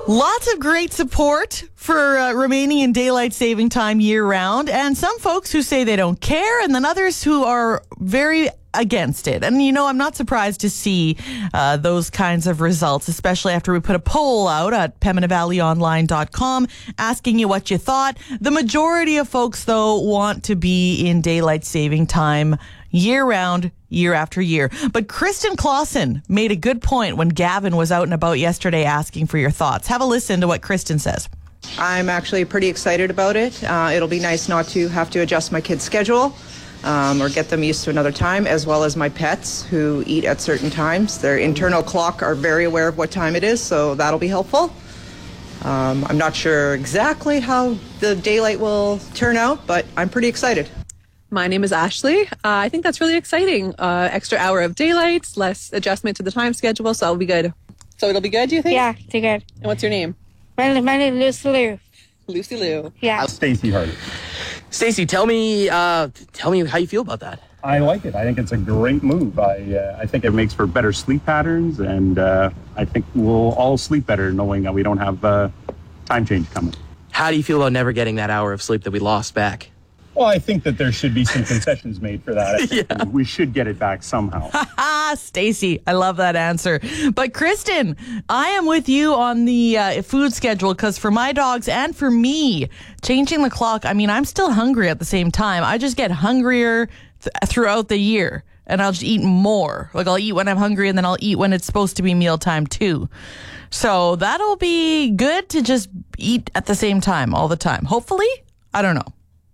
Lots of great support for remaining in daylight saving time year-round, and some folks who say they don't care, and then others who are very against it. And, I'm not surprised to see those kinds of results, especially after we put a poll out at PembinaValleyOnline.com asking you what you thought. The majority of folks, though, want to be in daylight saving time year-round, year after year. But Kristen Clausen made a good point when Gavin was out and about yesterday asking for your thoughts. Have a listen to what Kristen says. I'm actually pretty excited about it. It'll be nice not to have to adjust my kids' schedule or get them used to another time, as well as my pets who eat at certain times. Their internal clock are very aware of what time it is, so that'll be helpful. I'm not sure exactly how the daylight will turn out, but I'm pretty excited. My name is Ashley. I think that's really exciting. Extra hour of daylight, less adjustment to the time schedule, so it'll be good. So it'll be good, do you think? Yeah, it's good. And what's your name? My name is Lucy Lou. Lucy Lou. Yeah. Stacey Hardy. Stacey, tell me how you feel about that. I like it. I think it's a great move. I think it makes for better sleep patterns, and I think we'll all sleep better knowing that we don't have time change coming. How do you feel about never getting that hour of sleep that we lost back? Well, I think that there should be some concessions made for that. I think we should get it back somehow. Stacey, I love that answer. But Kristen, I am with you on the food schedule, because for my dogs and for me, changing the clock, I'm still hungry at the same time. I just get hungrier throughout the year, and I'll just eat more. Like, I'll eat when I'm hungry, and then I'll eat when it's supposed to be mealtime too. So that'll be good to just eat at the same time all the time. Hopefully. I don't know.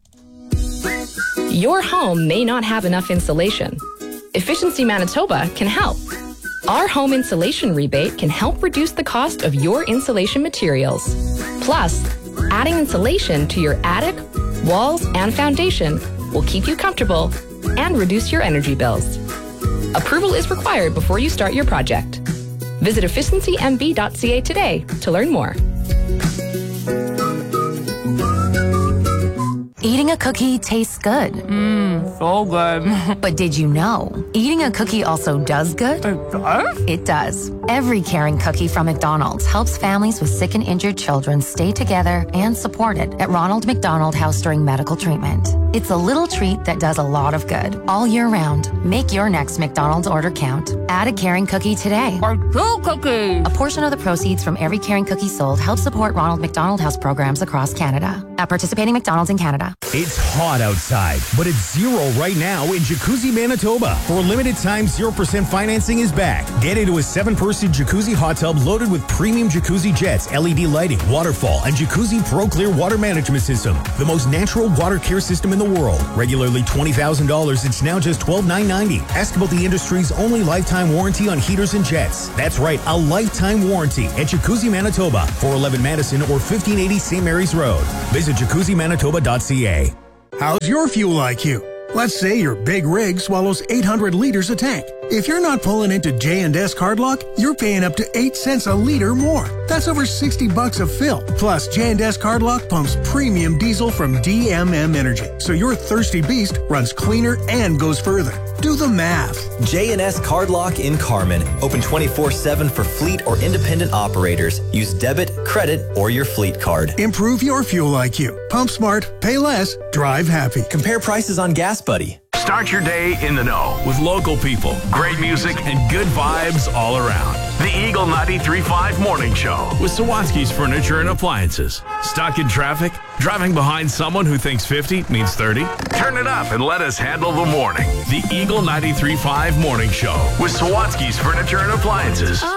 Your home may not have enough insulation. Efficiency Manitoba can help. Our home insulation rebate can help reduce the cost of your insulation materials. Plus, adding insulation to your attic, walls, and foundation will keep you comfortable and reduce your energy bills. Approval is required before you start your project. Visit efficiencymb.ca today to learn more. Eating a cookie tastes good. So good. But did you know, eating a cookie also does good? It does? It does. Every caring cookie from McDonald's helps families with sick and injured children stay together and supported at Ronald McDonald House during medical treatment. It's a little treat that does a lot of good all year round. Make your next McDonald's order count. Add a caring cookie today. Or 2 cookies. A portion of the proceeds from every caring cookie sold helps support Ronald McDonald House programs across Canada. At participating McDonald's in Canada. It's hot outside, but it's zero right now in Jacuzzi, Manitoba. For a limited time, 0% financing is back. Get into a 7-person jacuzzi hot tub loaded with premium jacuzzi jets, LED lighting, waterfall, and Jacuzzi Pro Clear water management system. The most natural water care system in the world. Regularly $20,000, it's now just $12,990. Ask about the industry's only lifetime warranty on heaters and jets. That's right, a lifetime warranty at Jacuzzi, Manitoba, 411 Madison or 1580 St. Mary's Road. Visit jacuzzimanitoba.ca. How's your fuel IQ? Let's say your big rig swallows 800 liters a tank. If you're not pulling into J&S Cardlock, you're paying up to 8 cents a liter more. That's over $60 a fill. Plus, J&S Cardlock pumps premium diesel from DMM Energy, so your thirsty beast runs cleaner and goes further. Do the math. J&S Cardlock in Carman. Open 24/7 for fleet or independent operators. Use debit, credit, or your fleet card. Improve your fuel IQ. Pump smart, pay less, drive happy. Compare prices on Gas Buddy. Start your day in the know with local people, great music, and good vibes all around. The Eagle 93.5 Morning Show with Sawatsky's Furniture and Appliances. Stuck in traffic? Driving behind someone who thinks 50 means 30? Turn it up and let us handle the morning. The Eagle 93.5 Morning Show with Sawatsky's Furniture and Appliances.